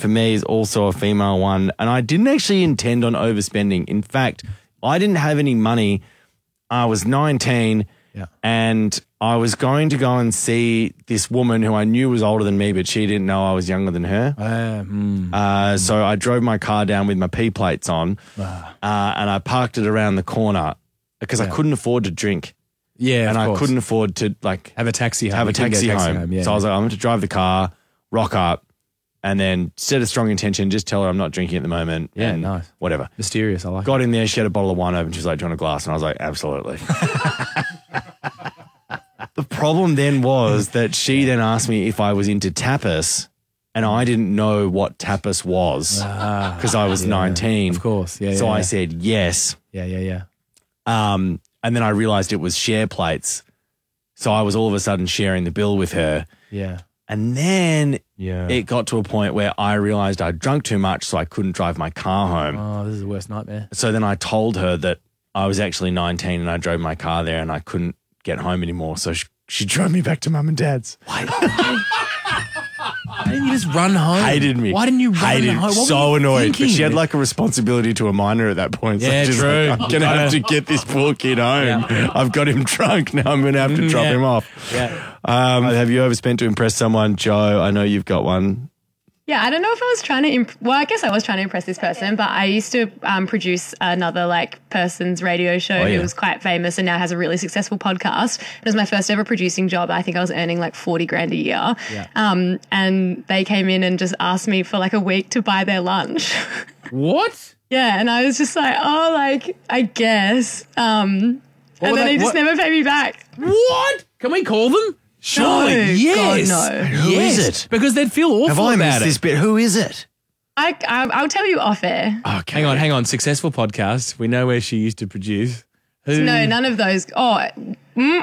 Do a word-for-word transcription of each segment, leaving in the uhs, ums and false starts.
for me is also a female one. And I didn't actually intend on overspending. In fact, I didn't have any money. I was nineteen yeah. and I was going to go and see this woman who I knew was older than me, but she didn't know I was younger than her. Uh, mm, uh, so I drove my car down with my P plates on uh, and I parked it around the corner because yeah. I couldn't afford to drink. Yeah, and of I course. couldn't afford to like have a taxi home. Have a taxi, taxi home. home. Yeah. So I was like, I'm going to drive the car, rock up, and then set a strong intention. Just tell her I'm not drinking at the moment. Yeah, and nice. Whatever. Mysterious. I like. Got it. in there. She had a bottle of wine open. She's like, "Do you want a glass?" And I was like, "Absolutely." The problem then was that she then asked me if I was into tapas, and I didn't know what tapas was because ah, I was yeah, nineteen. Of course. Yeah. So yeah, I yeah. said yes. Yeah. Yeah. Yeah. Um, and then I realized it was share plates. So I was all of a sudden sharing the bill with her. Yeah. And then yeah. it got to a point where I realized I'd drunk too much, so I couldn't drive my car home. Oh, this is the worst nightmare. So then I told her that I was actually nineteen and I drove my car there and I couldn't get home anymore. So she, she drove me back to mum and dad's. Why? Why didn't you just run home? Hated me. Why didn't you run Hated home? What so annoyed. Thinking? But she had like a responsibility to a minor at that point. So Yeah, just true. Like, I'm going to have to get this poor kid home. Yeah. I've got him drunk. Now I'm going to have to drop yeah. him off. Yeah. Um, have you overspent to impress someone? Joe, I know you've got one. Yeah, I don't know if I was trying to, imp- well, I guess I was trying to impress this person, but I used to um, produce another like person's radio show oh, yeah. who was quite famous and now has a really successful podcast. It was my first ever producing job. I think I was earning like forty grand a year. Yeah. Um, and they came in and just asked me for like a week to buy their lunch. What? Yeah, and I was just like, oh, like, I guess. Um, and then they, they just what? never paid me back. What? Can we call them? Surely, No, yes. God, no. Who yes. is it? Because they'd feel awful Have I about missed it. this bit? Who is it? I, I, I'll tell you off air. Okay. Hang on, hang on. Successful podcast. We know where she used to produce. Who? No, none of those. Oh, mm.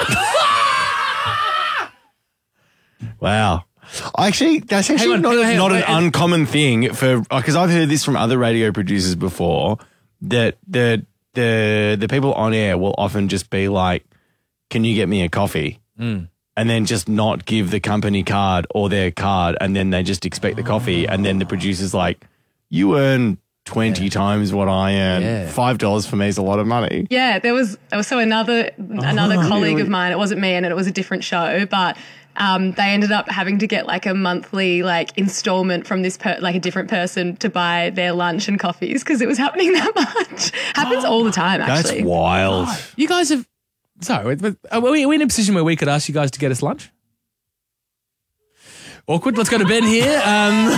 Wow. Actually, that's actually on, not, hang on, hang not on, an wait, uncommon thing for because I've heard this from other radio producers before that the the the people on air will often just be like, "Can you get me a coffee?" Mm. And then just not give the company card or their card, and then they just expect the coffee, and then the producer's like, "You earn twenty yeah. times what I earn. Yeah. Five dollars for me is a lot of money." Yeah, there was so another another Oh, colleague yeah. of mine. It wasn't me, and it was a different show, but um, they ended up having to get like a monthly like installment from this per- like a different person to buy their lunch and coffees because it was happening that much. Happens all the time, actually. That's wild. You guys have. Sorry, are we, are we in a position where we could ask you guys to get us lunch? Awkward. Let's go to Ben here. Um,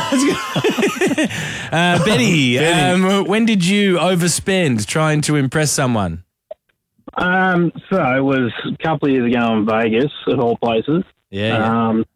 uh, Benny, um, when did you overspend trying to impress someone? Um, so it was a couple of years ago in Vegas, of all places. Yeah. yeah. Um,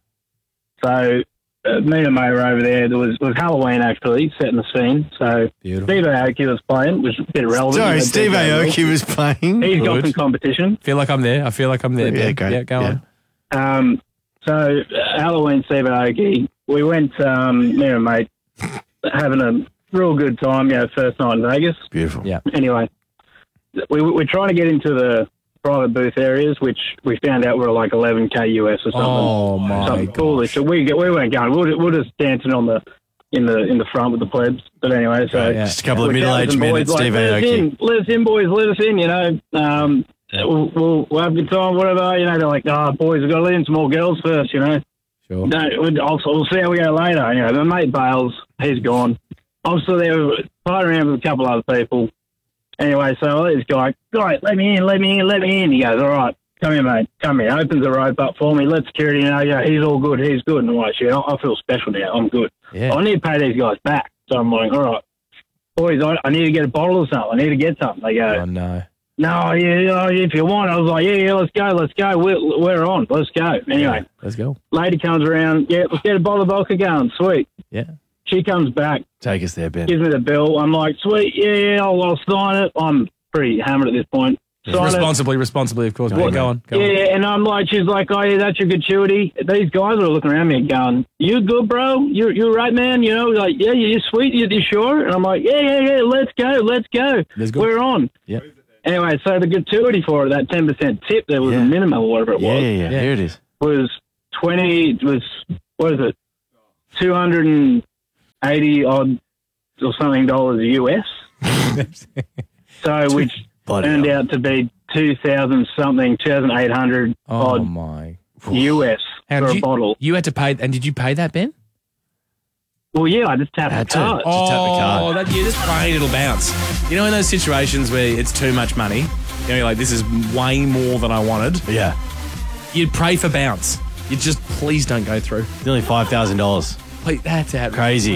so uh, me and mate were over there. There was, it was Halloween, actually, setting the scene. So Beautiful. Steve Aoki was playing, which was a bit relevant. Sorry, You know, Steve D J Will. Aoki was playing. He's got Good. some competition. Feel like I'm there. I feel like I'm there. Yeah, Ben. great. Yeah, go Yeah. on. Um, so uh, Halloween, Steve Aoki, we went, um, me and mate, having a real good time, you know, first night in Vegas. Beautiful. Yeah. Anyway, we, we're trying to get into the private booth areas, which we found out were like eleven K U S or something. Oh, my something gosh. foolish. So we we weren't going. We we're, we're just dancing on the in the in the front with the plebs. But anyway, so Yeah. Just a couple of we're middle-aged shouting men boys at like, Steve let us Aoki. in, let us in, boys, let us in. You know, um, we'll, we'll we'll have a good time, whatever. You know, they're like, oh, boys, we've got to let in some more girls first. You know, Sure. no, we'll, I'll, we'll see how we go later. You know, my mate bails, he's gone. I'm still there, playing around with a couple other people. Anyway, so I let this guy, guy, let me in, let me in, let me in. He goes, all right, come here, mate, come here. Opens the rope up for me, let security know, yeah, he's all good, he's good. And I'm like, shit, I, I feel special now, I'm good. Yeah. I need to pay these guys back. So I'm like, all right, boys, I, I need to get a bottle or something. I need to get something. They go, Oh, no. no, yeah, yeah, if you want. I was like, yeah, yeah, let's go, let's go. We're, we're on, let's go. Anyway, Let's go. lady comes around, yeah, let's get a bottle of vodka going, sweet. Yeah. She comes back, Take us there, Ben. gives me the bill. I'm like, sweet, yeah, yeah, I'll, I'll sign it. I'm pretty hammered at this point. Sign it. Responsibly, responsibly, of course. Go on, Go on. Go Yeah, on. yeah, and I'm like, she's like, oh, yeah, that's your gratuity. These guys are looking around me and going, you good, bro? You're, you're right, man? You know, like, yeah, you're sweet. You, you sure? And I'm like, yeah, yeah, yeah, let's go, let's go. Let's go. We're on. Yeah. Anyway, so the gratuity for it, that ten percent tip, there was Yeah. a minimum or whatever it Yeah, was, yeah, yeah. Yeah. Here it is. was twenty, was, what is it, two hundred eighty odd or something dollars U S. So, which Bloody turned hell. out to be two thousand something, two thousand eight hundred Oh odd my! U S How for did a you, bottle. You had to pay, and did you pay that, Ben? Well, yeah, I just tapped Had the to. card. Just tap the card. Oh, that, you're just praying it'll bounce. You know, in those situations where it's too much money, you know, you're like, this is way more than I wanted. Yeah. You'd pray for bounce. You'd just, please don't go through. Nearly five thousand dollars. Please, that's outrageous. Crazy.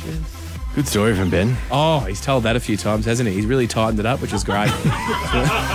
Good story from Ben. Oh, he's told that a few times, hasn't he? He's really tightened it up, which is great.